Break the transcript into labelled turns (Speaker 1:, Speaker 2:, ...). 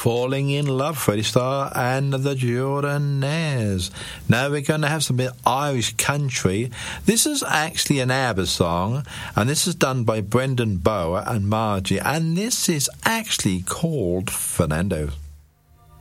Speaker 1: Falling in Love, Freddie Starr and the Jordanaires. Now we're going to have some bit Irish country. This is actually an ABBA song, and this is done by Brendan Bauer and Margie, and this is actually called Fernando.